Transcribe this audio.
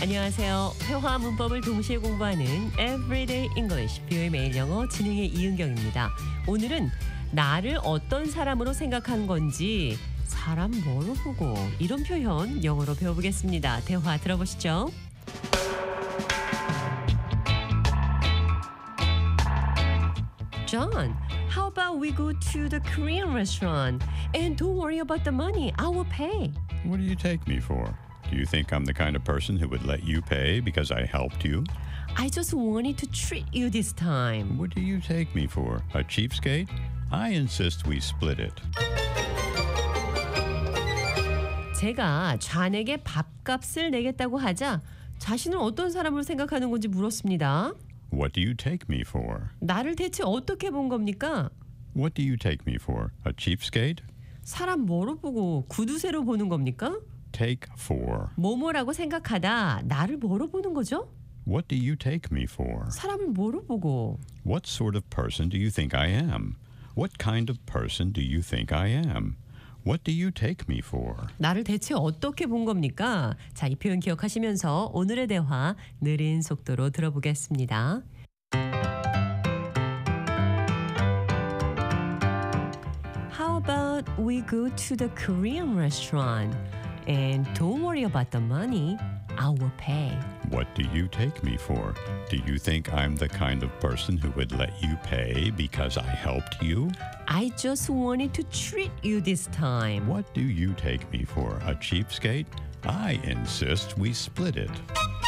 안녕하세요. 회화 문법을 동시에 공부하는 Everyday English, 뷰의 매일 영어 진행의 이은경입니다. 오늘은 나를 어떤 사람으로 생각한 건지 사람 뭐로 보고 이런 표현 영어로 배워보겠습니다. 대화 들어보시죠. John, how about we go to the Korean restaurant? And don't worry about the money. I will pay. What do you take me for? Do you think I'm the kind of person who would let you pay because I helped you? I just wanted to treat you this time. What do you take me for? A cheapskate? I insist we split it. 제가 좌에게 밥값을 내겠다고 하자 자신을 어떤 사람으로 생각하는 건지 물었습니다. What do you take me for? 나를 대체 어떻게 본 겁니까? What do you take me for? A cheapskate? 사람 뭐로 보고 구두쇠로 보는 겁니까? Take for. 뭐뭐라고 생각하다 나를 뭐로 보는 거죠? What do you take me for? 사람을 뭐로 보고 What sort of person do you think I am? What kind of person do you think I am? What do you take me for? 나를 대체 어떻게 본 겁니까? 자, 이 표현 기억하시면서 오늘의 대화 느린 속도로 들어보겠습니다. How about we go to the Korean restaurant? And don't worry about the money. I will pay. What do you take me for? Do you think I'm the kind of person who would let you pay because I helped you? I just wanted to treat you this time. What do you take me for? A cheapskate? I insist we split it.